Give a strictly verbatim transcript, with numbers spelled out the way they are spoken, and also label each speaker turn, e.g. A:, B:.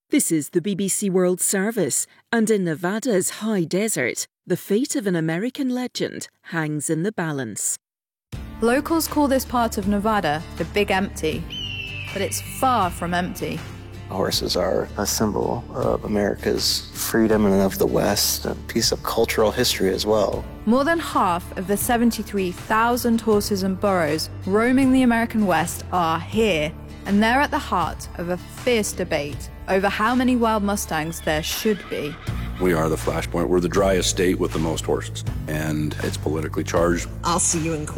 A: This is the B B C World Service, and in Nevada's high desert, the fate of an American legend hangs in the balance.
B: Locals call this part of Nevada the Big Empty, but it's far from empty.
C: Horses are a symbol of America's freedom and of the West, a piece of cultural history as well.
B: More than half of the seventy-three thousand horses and burros roaming the American West are here, and they're at the heart of a fierce debate over how many wild Mustangs there should be.
D: We are the flashpoint. We're the driest state with the most horses, and it's politically charged.
E: I'll see you in court.